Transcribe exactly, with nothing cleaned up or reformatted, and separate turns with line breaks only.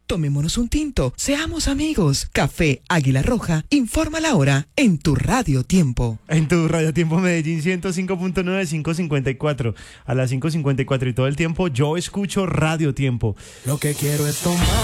Tomémonos un tinto, seamos amigos. Café Águila Roja, informa la hora en tu Radio Tiempo.
En tu Radio Tiempo Medellín ciento cinco punto nueve, cinco cincuenta y cuatro. A las cinco cincuenta y cuatro y todo el tiempo yo escucho Radio Tiempo.
Lo que quiero es tomar.